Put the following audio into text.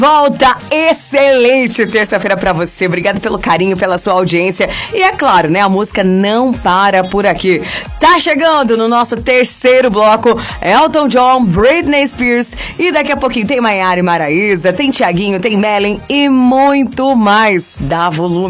Volta, excelente terça-feira pra você. Obrigado pelo carinho, pela sua audiência. E é claro, né? A música não para por aqui. Tá chegando no nosso terceiro bloco Elton John, Britney Spears. E daqui a pouquinho tem Maiara e Maraísa, tem Thiaguinho, tem Mellen e muito mais. Dá volume.